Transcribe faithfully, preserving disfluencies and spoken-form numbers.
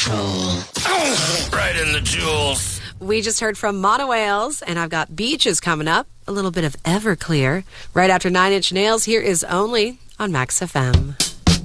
Patrol. Right in the jewels. We just heard from Mono Wales, and I've got Beaches coming up. A little bit of Everclear. Right after Nine Inch Nails, here is Only on Max F M.